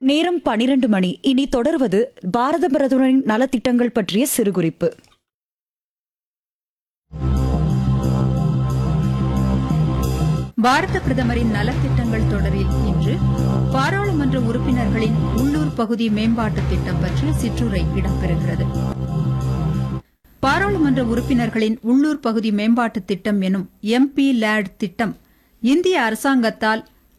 நேரம் 12 மணி. இனி தொடர்வது பாரத பிரதமரின் நலத்திட்டங்கள் பற்றிய சிறுகுறிப்பு. பாரத பிரதமரின் நலத்திட்டங்கள் தொடரில் இன்று பாராளுமன்ற உறுப்பினர்களின் உள்ளூர் பகுதி மேம்பாட்டுத் திட்டம் பற்றிய சிற்றுரை இடம்பெறுகிறது. பாராளுமன்ற உறுப்பினர்களின் உள்ளூர் பகுதி மேம்பாட்டுத் திட்டம் எனும் MP LAD திட்டம் இந்திய அரசாங்கத்தால்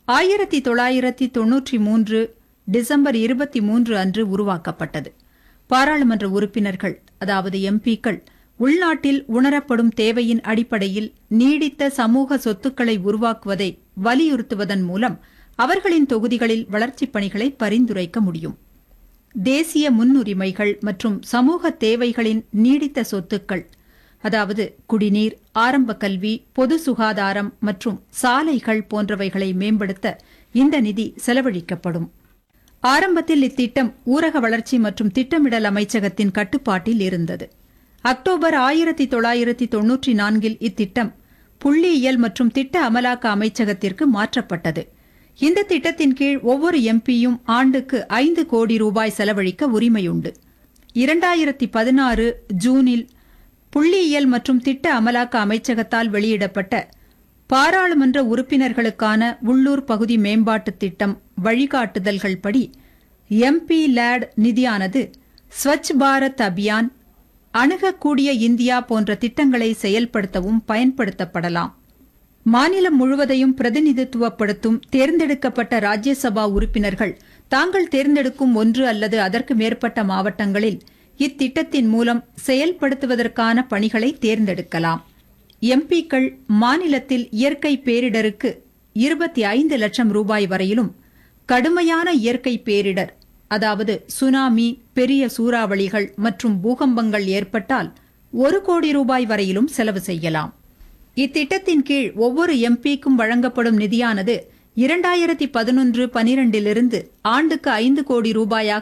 1993 டிசம்பர் 23 அன்று உருவாக்கப்பட்டது. பாராளுமன்ற உறுப்பினர்கள், அதாவது MPக்கள், உள்நாட்டில் உணரப்படும் தேவையின் அடிப்படையில் நீடித்த சமூக சொத்துக்களை உருவாக்குவதை வலியுறுத்துவதன் மூலம் அவர்களின் தொகுதிகளில் வளர்ச்சிப் பணிகளை பரிந்துரைக்க முடியும். தேசிய முன்னுரிமைகள் மற்றும் சமூக தேவைகளின் நீடித்த சொத்துக்கள், அதாவது குடிநீர், ஆரம்ப கல்வி, பொது சுகாதாரம் மற்றும் சாலைகள் போன்றவைகளை மேம்படுத்த இந்த நிதி செலவழிக்கப்படும். ஆரம்பத்தில் இத்திட்டம் ஊரக வளர்ச்சி மற்றும் திட்டமிடல் அமைச்சகத்தின் கட்டுப்பாட்டில் இருந்தது. அக்டோபர் 1994 இத்திட்டம் புள்ளியியல் மற்றும் திட்ட அமலாக்க அமைச்சகத்திற்கு மாற்றப்பட்டது. இந்த திட்டத்தின் கீழ் ஒவ்வொரு MPயும் ஆண்டுக்கு 5 கோடி ரூபாய் செலவழிக்க உரிமையுண்டு. 2016 ஜூனில் புள்ளியியல் மற்றும் திட்ட அமலாக்க அமைச்சகத்தால் வெளியிடப்பட்ட பாராளுமன்ற உறுப்பினர்களுக்கான உள்ளூர் பகுதி மேம்பாட்டுத் திட்டம் வழிகாட்டுதல்கள் படி MP LAD நிதியானது ஸ்வச் பாரத் அபியான், அணுகக்கூடிய இந்தியா போன்ற திட்டங்களை செயல்படுத்தவும் பயன்படுத்தப்படலாம். மாநிலம் முழுவதையும் பிரதிநிதித்துவப்படுத்தும் தேர்ந்தெடுக்கப்பட்ட ராஜ்யசபா உறுப்பினர்கள் தாங்கள் தேர்ந்தெடுக்கும் ஒன்று அல்லது அதற்கு மேற்பட்ட மாவட்டங்களில் இத்திட்டத்தின் மூலம் செயல்படுத்துவதற்கான பணிகளை தேர்ந்தெடுக்கலாம். MPக்கள் மாநிலத்தில் இயற்கை பேரிடருக்கு 25 லட்சம் ரூபாய் வரையிலும், கடுமையான இயற்கை பேரிடர், அதாவது சுனாமி, பெரிய சூறாவளிகள் மற்றும் பூகம்பங்கள் ஏற்பட்டால் 1 கோடி ரூபாய் வரையிலும் செலவு செய்யலாம். இத்திட்டத்தின் கீழ் ஒவ்வொரு MPக்கும் வழங்கப்படும் நிதியானது 2011-12 ஆண்டுக்கு 5 கோடி ரூபாயாக